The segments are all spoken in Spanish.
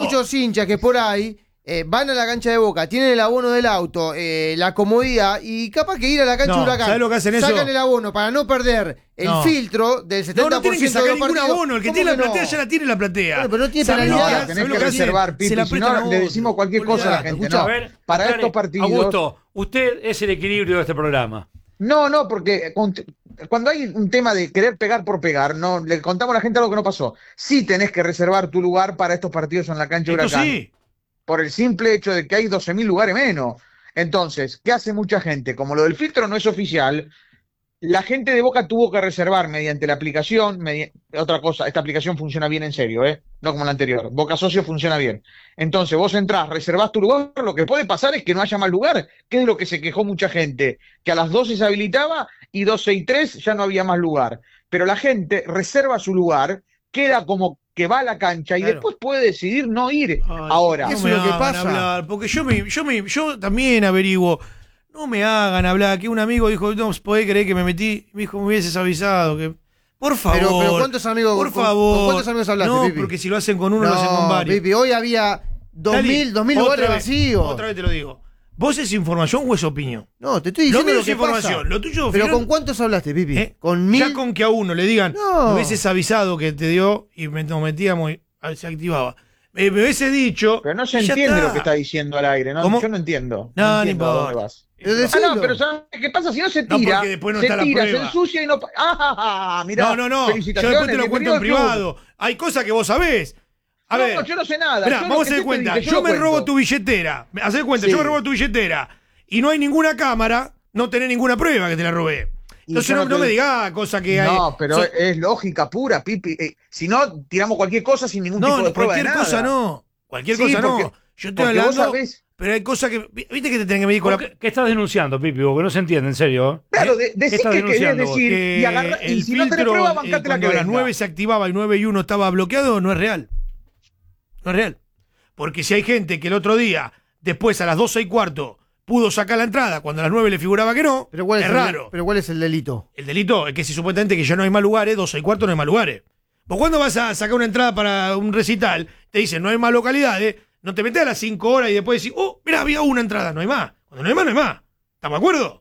muchos hinchas que por ahí van a la cancha de Boca, tienen el abono del auto, la comodidad, y capaz que ir a la cancha de Huracán, ¿sabes lo que hacen eso? sacan el abono para no perder el filtro del 70% no tienen que sacar de los ningún partidos. abono. El que tiene la platea ya la tiene la platea. Bueno, pero no tiene ¿Sabés penalidad. lo Tenés que hacen? reservar, Pipi, Se la si prestan a no le otro. decimos cualquier cosa a la gente. Escuchá, No. A ver, Para aclare, estos partidos... Augusto, usted es el equilibrio de este programa. No, porque cuando hay un tema de querer pegar por pegar, no le contamos a la gente algo que no pasó. Sí tenés que reservar tu lugar para estos partidos en la cancha de Esto Huracán. sí. Por el simple hecho de que hay 12.000 lugares menos. Entonces, ¿qué hace mucha gente? Como lo del filtro no es oficial, la gente de Boca tuvo que reservar mediante la aplicación. Otra cosa, esta aplicación funciona bien en serio, no como la anterior. Boca Socio funciona bien. Entonces, vos entrás, reservás tu lugar, lo que puede pasar es que no haya más lugar, que es lo que se quejó mucha gente, que a las 12 se habilitaba y 12 y 3 ya no había más lugar. Pero la gente reserva su lugar, queda como que va a la cancha y después puede decidir no ir. Ahora. Eso es lo que pasa. Hablar, porque yo también averiguo. No me hagan hablar. Que un amigo dijo, no podés creer que me metí. Me dijo, me hubieses avisado. Que por favor. Pero ¿cuántos amigos? Por favor. ¿Con cuántos amigos hablaste, No, Pipi? porque si lo hacen con uno, lo hacen con varios. Pipi, hoy había 2.000 lugares vacíos. Otra vez te lo digo. ¿Vos es información o es opinión? No, te estoy diciendo mío lo es que información, pasa. lo tuyo es Pero opinión. ¿con cuántos hablaste, Pipi? ¿Con 1.000? Ya con que a uno le digan, No. me hubieses avisado que te dio y nos metíamos y se activaba. Me hubiese dicho. Pero no se ya entiende está. lo que está diciendo al aire, ¿no? ¿Cómo? Yo no entiendo. No entiendo a dónde importa. vas. Pero decilo. No, pero ¿sabes qué pasa? Si no se No, tira, porque después no se está la tira, se prueba. ensucia y no... mirá, No. Yo felicitaciones, después te lo cuento bienvenido en al club. privado. Hay cosas que vos sabés. A ver. No, yo no sé nada. Esperá, Yo lo vamos a que hacer sí te cuenta. dije, Yo lo me robo cuento. tu billetera. Hacé cuenta, Sí. yo me robo tu billetera y no hay ninguna cámara, no tenés ninguna prueba que te la robé. Y Entonces yo no, no no te- me digas cosas que hay. No, pero es lógica pura, Pipi. Si no, tiramos cualquier cosa sin ningún tipo de prueba de cualquier nada. cosa no. Cualquier Sí, cosa no. porque- Yo estoy porque vos hablando. sabés- Pero hay cosas que. Viste que te tienen que medir con la. ¿Qué estás denunciando, Pipi? Porque no se entiende, en serio. Claro, ¿Qué decís estás que querés denunciando vos? decir Que y agarrá, y el si no tenés filtro, prueba, bancate la cuando que a las venga. 9 se activaba y 9 y 1 estaba bloqueado, no es real. No es real. Porque si hay gente que el otro día, después a las 12 y cuarto, pudo sacar la entrada cuando a las 9 le figuraba que no, Pero ¿cuál es es raro. Pero ¿cuál es el delito? El delito es que si supuestamente que ya no hay más lugares, 12 y cuarto no hay más lugares. Vos cuando vas a sacar una entrada para un recital, te dicen no hay más localidades, no te metés a las 5 horas y después decís, oh, mira, había una entrada, no hay más. Cuando no hay más, no hay más. ¿Estamos de acuerdo?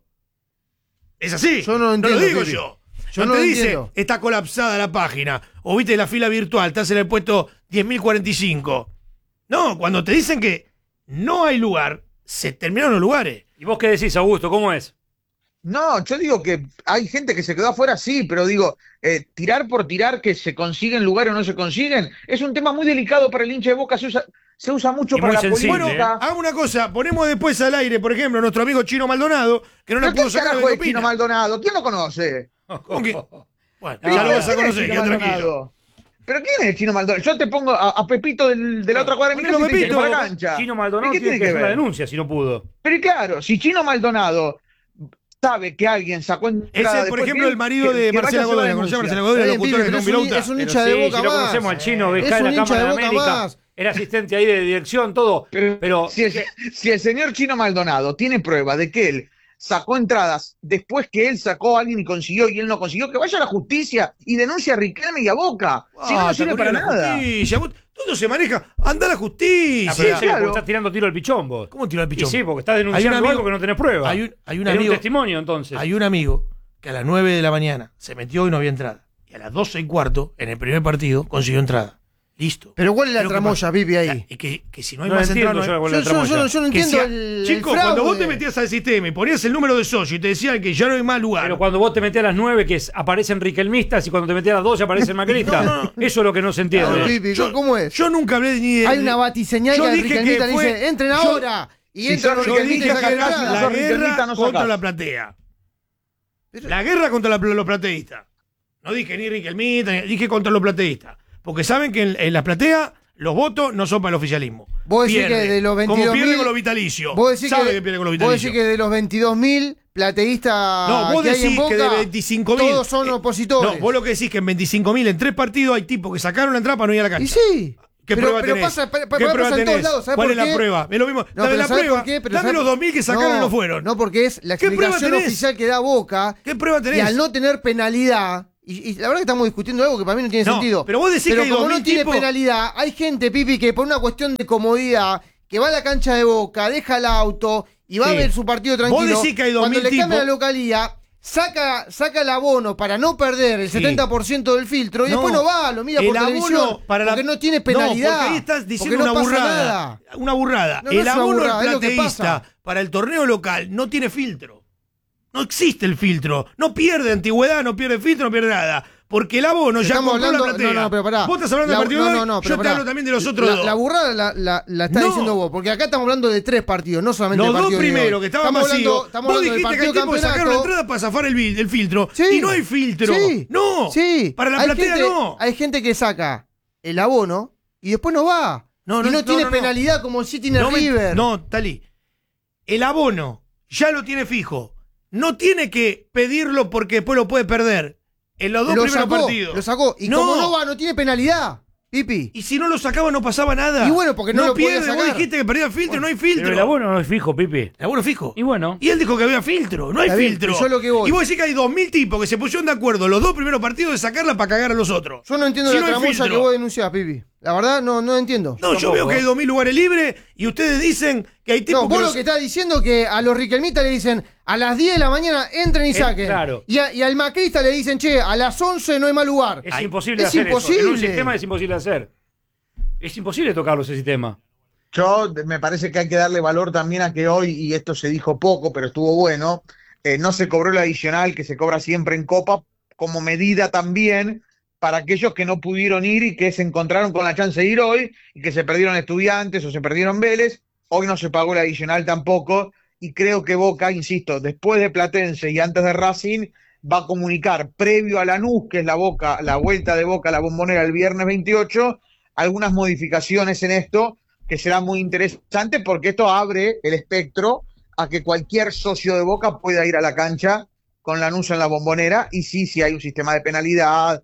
Es así. Yo no lo entiendo, lo digo Pipi. yo. Yo no no te lo dice, entiendo. está colapsada la página, o viste la fila virtual, estás en el puesto 10.045. No, cuando te dicen que no hay lugar, se terminaron los lugares. ¿Y vos qué decís, Augusto? ¿Cómo es? No, yo digo que hay gente que se quedó afuera, sí, pero digo, tirar por tirar que se consiguen lugares o no se consiguen, es un tema muy delicado para el hincha de Boca, se usa mucho Y para muy la sensible, política. Hagamos una cosa, ponemos después al aire, por ejemplo, a nuestro amigo Chino Maldonado, que no la ¿Pero qué pudo sacar carajo de es Chino opina. Maldonado? ¿Quién lo conoce? ¿Cómo que? Bueno, No, ya lo vas a ¿Quién es conocer, Chino ya tranquilo. Maldonado? ¿Pero quién es el Chino Maldonado? Yo te pongo a Pepito de la otra cuadra de mi Ponelo casa y te dice Pepito. que va a la cancha. Chino Maldonado ¿Y qué tiene que hacer ver? una denuncia si no pudo. Pero claro, si Chino Maldonado sabe que alguien sacó entrada Ese es, por después ejemplo, que él, el marido de que Marcela vaya a hacer la Godoy. ¿Conocés a denuncia. Marcela Godoy, la Está bien, locutora Pipi, que pero es un pilota? es un Pero hincha de sí, Boca si lo más. conocemos al Chino, que Es está en un la hincha Cámara de de Boca América, más. era asistente ahí de dirección, todo. Pero Si el señor Chino Maldonado tiene prueba de que él sacó entradas después que él sacó a alguien y consiguió y él no consiguió, que vaya a la justicia y denuncie a Riquelme y a Boca. Si no, no sirve para nada. Justicia. Todo se maneja. Anda a la justicia. Ah, pero Sí, en serio, claro. porque estás tirando tiro al pichón vos. ¿Cómo tiró el Y pichón? sí, porque estás denunciando amigo- algo que no tenés prueba. hay un Tenés amigo- un testimonio, entonces. Hay un amigo que a las 9 de la mañana se metió y no había entrada. Y a las 12 y cuarto, en el primer partido, consiguió entrada. Listo. Pero ¿cuál es la Pero tramoya, ¿qué Pipi, pasa? ahí? Es que si no hay No más entiendo entrada, yo no cuál es la tramoya. Yo no hay- que entiendo sea- el Chico, fraude. cuando vos te metías al sistema y ponías el número de socio y te decían que ya no hay más lugar. Pero cuando vos te metés a las 9 que aparecen riquelmistas y cuando te metés a las 12 aparecen macristas. No. Eso es lo que no se entiende. Claro, Pipi, ¿cómo es? Yo nunca hablé ni de. Hay una batiseñal yo que dije Riquelmita que le fue- dice, entren yo- ahora. Y si entran sos los Yo Riquelmita dije y que sacan era entrada. la sos riquelmita, guerra no contra sacás. la platea. La guerra contra los plateístas. No dije ni Riquelmita, dije contra los plateístas. Porque saben que en la platea los votos no son para el oficialismo. Vos decís Pierde. que de los Como 22.000 pierde con los vitalicios. Vos decís Sabe que, que pierde con los vos vitalicios. decís que de los 22.000 plateístas No, vos que hay en decís Boca, que de 25.000. todos son opositores. No, vos lo que decís que en 25.000 en 3 partidos hay tipos que sacaron la entrada para no ir a la cancha. Y sí. ¿Qué pero, prueba pero tenés? pasa, ¿Qué pasa prueba en todos tenés? lados. ¿Sabés ¿Cuál por es la qué? prueba? Es lo mismo. No, Dame pero la ¿sabés prueba. por qué? Pero Dame ¿sabés? los 2.000 que sacaron y no fueron. No, porque es la ¿Qué prueba explicación tenés? oficial que da Boca. ¿Qué prueba tenés? Y al no tener penalidad y la verdad que estamos discutiendo algo que para mí no tiene sentido. Pero vos decís que hay como 2000 no tiene tipos. penalidad, hay gente, Pipi, que por una cuestión de comodidad, que va a la cancha de Boca, deja el auto y va Sí. a ver su partido tranquilo. Vos decís que hay 2000 Cuando le cambia la tipos. localía, saca el abono para no perder el Sí. 70% del filtro y No. después no va, lo mira El por abono televisión, porque no tiene penalidad. No, porque ahí estás diciendo porque no una pasa burrada. nada. Una burrada. No, no el es una abono burrada, del es lo que plateísta pasa. para el torneo local no tiene filtro. No existe el filtro. No pierde antigüedad, no pierde filtro, no pierde nada. Porque el abono ya Estamos compró hablando, la platea. no, pero pará. Vos estás hablando del partido de hoy, pero yo te pará. hablo también de los otros dos. La burrada la está No. diciendo vos, porque acá estamos hablando de 3 partidos, no solamente Los del dos partido de primeros hoy. que estaban Estamos vacíos. estamos Vos hablando del dijiste que hay partido tiempo de sacar una campeonato. entrada para zafar el filtro. Sí. Y no hay filtro. Sí. No. Sí. Para la Hay platea gente, no. Hay gente que saca el abono y después no va. No, y no, no no, tiene no, no. penalidad como sí tiene No, River. no, Tali. El abono ya lo tiene fijo. No tiene que pedirlo porque después lo puede perder. En los dos primeros partidos. Lo sacó. Y No. como no va, no tiene penalidad. Pipi. Y si no lo sacaba no pasaba nada. Y bueno, porque no lo podía pierde. Vos sacar. dijiste que perdía el filtro, no hay filtro. Pero el abono no es fijo, Pipi. El abono fijo. Y bueno. Y él dijo que había filtro, no hay Está bien, filtro. pero yo lo que voy. Y vos decís que hay 2000 tipos que se pusieron de acuerdo los dos primeros partidos de sacarla para cagar a los otros. Yo no entiendo Si la no hay tramoya filtro. que vos denunciás, Pipi. La verdad, no entiendo. No, yo Tampoco. veo que hay 2000 lugares libres y ustedes dicen que hay tipos No, vos que lo los- que estás diciendo es que a los riquelmistas le dicen a las 10 de la mañana entren y saquen. claro. Y al macrista le dicen, che, a las 11 no hay mal lugar. Es Ay, imposible es hacer eso. En un imposible. sistema es imposible hacer. Es imposible tocarlo ese sistema. Yo me parece que hay que darle valor también a que hoy, y esto se dijo poco, pero estuvo bueno, no se cobró el adicional que se cobra siempre en Copa, como medida también para aquellos que no pudieron ir y que se encontraron con la chance de ir hoy y que se perdieron Estudiantes o se perdieron Vélez. Hoy no se pagó el adicional tampoco y creo que Boca, insisto, después de Platense y antes de Racing, va a comunicar previo a Lanús, que es la vuelta de Boca a la Bombonera el viernes 28, algunas modificaciones en esto que será muy interesante porque esto abre el espectro a que cualquier socio de Boca pueda ir a la cancha con Lanús en la Bombonera y sí, si hay un sistema de penalidad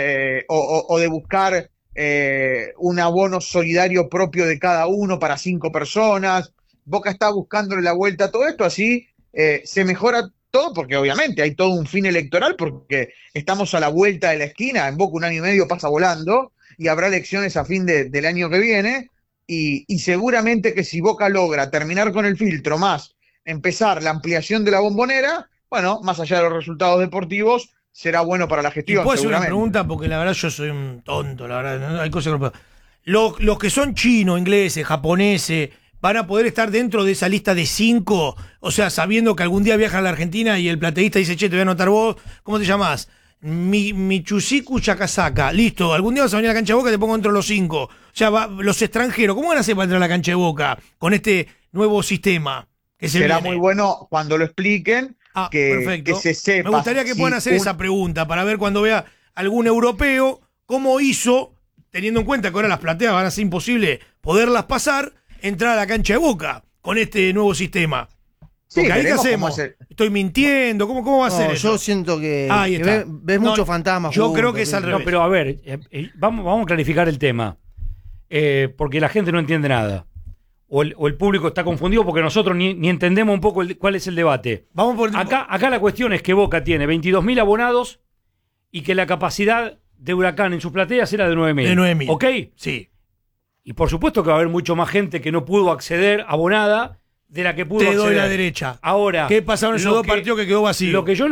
o de buscar un abono solidario propio de cada uno para 5 personas. Boca está buscándole la vuelta a todo esto, así se mejora todo porque obviamente hay todo un fin electoral porque estamos a la vuelta de la esquina, en Boca un año y medio pasa volando y habrá elecciones a fin del año que viene y seguramente que si Boca logra terminar con el filtro más empezar la ampliación de la Bombonera, bueno, más allá de los resultados deportivos, será bueno para la Y gestión. puedo hacer una seguramente. pregunta porque la verdad yo soy un tonto, la verdad. ¿No? Hay cosas que no puedo. Los que son chinos, ingleses, japoneses, van a poder estar dentro de esa lista de 5, o sea, sabiendo que algún día viajan a la Argentina y el plateísta dice, che, te voy a anotar vos, ¿cómo te llamás? Michusiku Chakasaka, listo, algún día vas a venir a la cancha de Boca y te pongo dentro de los 5. O sea, los extranjeros, ¿cómo van a hacer para entrar a la cancha de Boca con este nuevo sistema? Que se Será viene? muy bueno cuando lo expliquen, Ah, que perfecto. se sepa. Me gustaría que si puedan hacer un- esa pregunta para ver cuando vea algún europeo cómo hizo, teniendo en cuenta que ahora las plateas van a ser imposible poderlas pasar, entrar a la cancha de Boca con este nuevo sistema. Sí, Porque ahí qué veremos cómo hacemos. es el- Estoy mintiendo, ¿cómo va a ser No, eso? yo siento que Ahí está. ves No, muchos fantasmas. yo juntos, creo que es al Pipi. revés. No, pero a ver, vamos a clarificar el tema. Porque la gente no entiende nada. O el público está confundido porque nosotros ni entendemos un poco cuál es el debate. Vamos por Acá la cuestión es que Boca tiene 22.000 abonados y que la capacidad de Huracán en sus plateas era de 9.000. de 9.000. ¿Ok? Sí. Y por supuesto que va a haber mucho más gente que no pudo acceder abonada de la que pudo Te acceder. doy la derecha. Ahora, ¿Qué pasaron esos lo dos que- partidos que quedó vacío? Lo que yo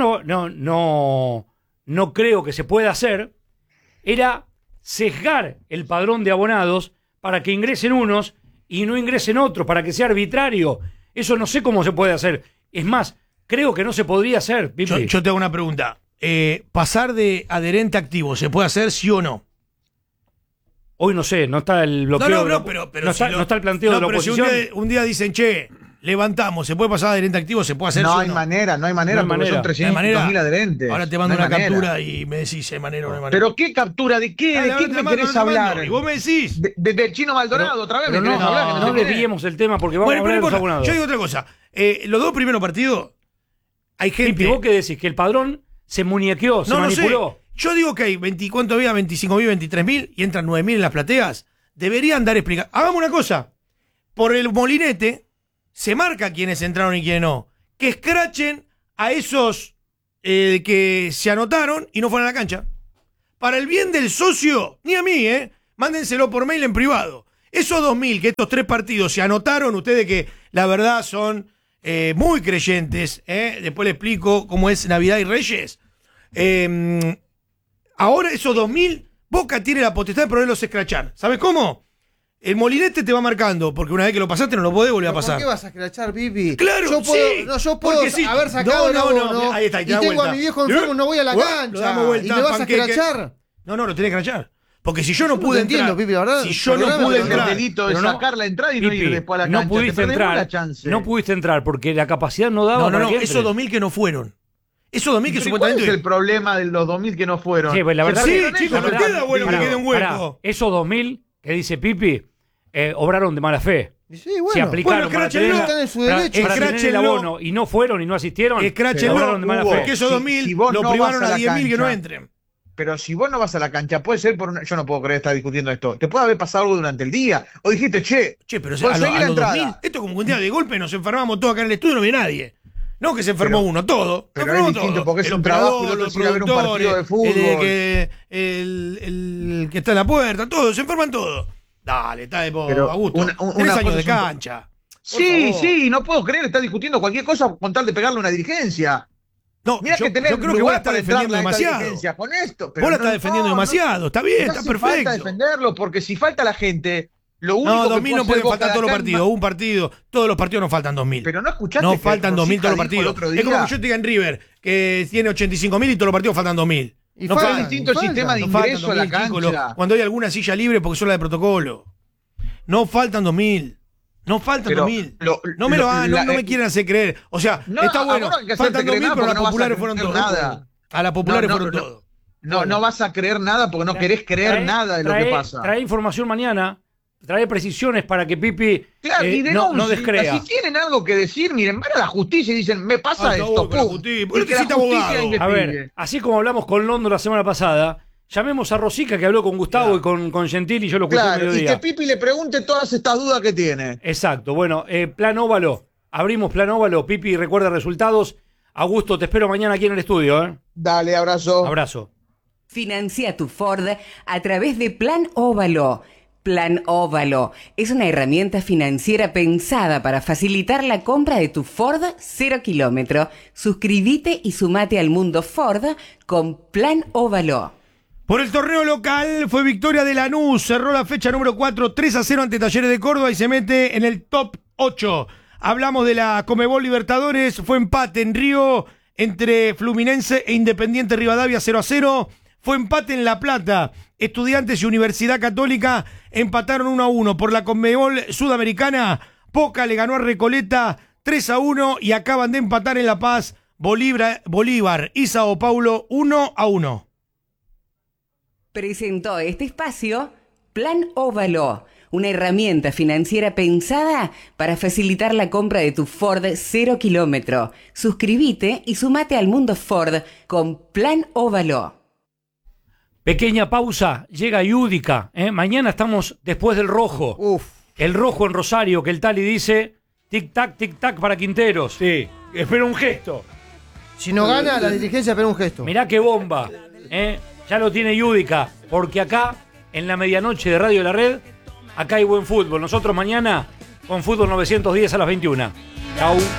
no creo que se pueda hacer era sesgar el padrón de abonados para que ingresen unos y no ingresen otros, para que sea arbitrario. Eso no sé cómo se puede hacer. Es más, creo que no se podría hacer, Pipi. Yo te hago una pregunta. ¿Pasar de adherente a activo se puede hacer sí o no? Hoy no sé, no está el bloqueo. No, de la- pero no, si está, no está el planteo de la pero si oposición. un día dicen, che, levantamos, ¿se puede pasar de adherente a activo? ¿Se puede hacer No sí o hay manera, no hay manera, No hay porque manera. son ¿No hay 300.000 manera? adherentes. Ahora te mando No hay una manera. captura y me decís, ¿hay manera o no hay manera? Pero ¿qué captura? ¿De qué? Dale, ¿De qué ahora te me mando, querés ahora te mando. hablar? Y vos me decís. Del Chino Maldonado, otra vez Pero me no, querés hablar. que no sé quién es. desviemos el tema porque vamos Bueno, a pero hablar no de los importa. abonados. Yo digo otra cosa. Los dos primeros partidos, hay gente. Pipi, ¿vos qué decís? ¿Que el padrón se muñequeó, se no sé. manipuló? Yo digo que hay ¿cuánto había? 25.000, 23.000 y entran 9.000 en las plateas. Deberían dar explicación. Hagamos una cosa. Por el molinete se marca quiénes entraron y quiénes no. Que escrachen a esos que se anotaron y no fueron a la cancha. Para el bien del socio, ni a mí, mándenselo por mail en privado. Esos 2.000 que estos 3 partidos se anotaron, ustedes que la verdad son muy creyentes, después les explico cómo es Navidad y Reyes. Ahora esos 2.000, Boca tiene la potestad de ponerlos a escrachar. ¿Sabes cómo? El molinete te va marcando, porque una vez que lo pasaste no lo podés volver a pasar. ¿Por qué vas a escrachar, Pipi? Claro, yo puedo, sí. no, yo puedo Porque sí. haber sacado No. Ahí está, y tengo a mi viejo enfermo, no voy a la Lo cancha. damos vuelta, ¿Y me vas a panqueque. escrachar? No, lo tenés que escrachar. Porque si yo no Yo pude te entiendo, entrar, Pipi, la verdad, si yo no perdóname, pude pero El entrar, delito es pero no- sacar la entrada y no ir Pipi, después a la no cancha. pudiste Te perdés entrar, la chance. no pudiste entrar porque la capacidad no daba para que esos entres. 2.000 que no fueron. Esos 2.000 que Pero ¿cuál supuestamente... es el problema de los 2.000 que no fueron? Sí, pues la verdad Sí, que- chicos, la no verdad- queda bueno que pará, quede un hueco. pará, esos 2.000 que dice Pipi obraron de mala fe. Y sí, bueno. Se aplicaron Bueno, para escráchenlo. tener, Están en su para- derecho. para tener el Escráchenlo. abono y no fueron y no asistieron. Escráchenlo, obraron de mala Hugo, fe. porque esos Si- 2.000 si vos lo no privaron vas a a la 10.000 que no cancha, entren. Pero si vos no vas a la cancha, puede ser por una... Yo no puedo creer estar discutiendo esto. Te puede haber pasado algo durante el día. O dijiste, che, Che, pero a conseguí la los entrada. 2.000, esto como un día de golpe nos enfermamos todos acá en el estudio, no vi nadie. No que se enfermó Pero- uno, todo. pero Nos es enfermamos distinto todos. porque es El un trabajo y el operador, otro los es ir a ver un partido de productores, fútbol. el que está en la puerta, todos, se enferman todos. Dale, está de Pero Augusto. una 3 cosa años de es un- cancha. Sí, favor. sí, no puedo creer, está discutiendo cualquier cosa con tal de pegarle una dirigencia. No, Mirá yo, que tenés yo creo que vos la lugar estás para defendiendo entrarle a esta demasiado. dirigencia con esto. Vos la estás defendiendo demasiado. Está bien, No está hace perfecto. falta defenderlo, porque si falta la gente, lo único No, que 2.000 puede no hacer pueden Boca faltar de todos los acá en partidos. Un partido, todos los partidos nos faltan 2.000. Pero no escuchaste No que faltan 2.000 todos los Rosita dijo el partidos. otro Es como día. que yo te diga en River que tiene 85.000 y todos los partidos faltan 2.000. Y No faltan, faltan, distinto y faltan. sistema de no faltan ingreso a la 2.000, chicos, cancha. cuando hay alguna silla libre porque son la de protocolo. No faltan 2.000. No faltan Pero 2.000. lo- No me la- no me quieren hacer creer. O sea, No, está a bueno. vos no hay que hacerte Faltan 2.000, creer nada pero las porque no vas a populares fueron creer todos. nada. A las populares No, no, fueron no. todos. No vas a creer nada porque no querés creer nada de lo que pasa. Trae información mañana, trae precisiones para que Pipi Claro, y no denuncien. descrea. Si tienen algo que decir, miren, van a la justicia y dicen, me pasa Ah, esto, voy con la pum. justicia. ¿Por Y qué que la necesita justicia abogado? investigue. A ver, así como hablamos con Londo la semana pasada, llamemos a Rosica que habló con Gustavo y con Gentili y yo lo escuché al Claro, y mediodía. que Pipi le pregunte todas estas dudas que tiene. Exacto, bueno, Plan Óvalo. Abrimos Plan Óvalo. Pipi recuerda resultados. Augusto, te espero mañana aquí en el estudio. Dale, abrazo. Abrazo. Financia tu Ford a través de Plan Óvalo. Plan Óvalo es una herramienta financiera pensada para facilitar la compra de tu Ford 0 kilómetro. Suscríbete y sumate al mundo Ford con Plan Óvalo. Por el torneo local fue victoria de Lanús, cerró la fecha número 4, 3-0 ante Talleres de Córdoba y se mete en el top 8. Hablamos de la Conmebol Libertadores, fue empate en Río entre Fluminense e Independiente Rivadavia 0-0. Fue empate en La Plata, Estudiantes y Universidad Católica empataron 1-1. Por la Conmebol Sudamericana, Boca le ganó a Recoleta 3-1 y acaban de empatar en La Paz Bolívar y Sao Paulo 1-1. Presentó este espacio Plan Óvalo, una herramienta financiera pensada para facilitar la compra de tu Ford 0 kilómetro. Suscríbete y sumate al mundo Ford con Plan Óvalo. Pequeña pausa, llega Yudica. Mañana estamos después del rojo. Uf. El rojo en Rosario, que el Tali dice tic tac para Quinteros. Sí, espero un gesto. Si no gana, la dirigencia espera un gesto. Mirá qué bomba. Ya lo tiene Yudica, porque acá, en la medianoche de Radio de la Red, acá hay buen fútbol. Nosotros mañana con Fútbol 910 a las 21. Chau.